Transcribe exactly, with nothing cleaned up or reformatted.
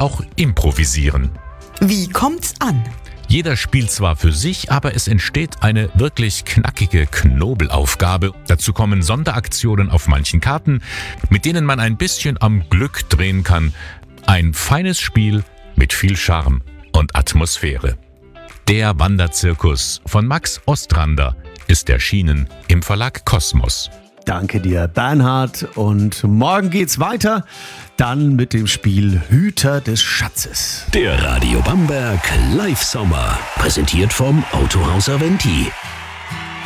auch improvisieren. Wie kommt's an? Jeder spielt zwar für sich, aber es entsteht eine wirklich knackige Knobelaufgabe. Dazu kommen Sonderaktionen auf manchen Karten, mit denen man ein bisschen am Glück drehen kann. Ein feines Spiel mit viel Charme und Atmosphäre. Der Wanderzirkus von Max Ostrander ist erschienen im Verlag Kosmos. Danke dir, Bernhard. Und morgen geht's weiter, dann mit dem Spiel Hüter des Schatzes. Der Radio Bamberg Live Sommer, präsentiert vom Autohaus Aventi.